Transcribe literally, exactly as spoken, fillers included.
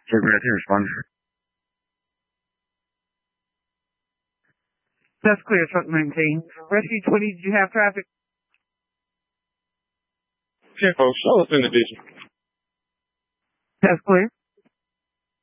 Check right here, respond. That's clear, truck nineteen. Rescue twenty, did you have traffic? ten folks, show us in the vision. That's clear.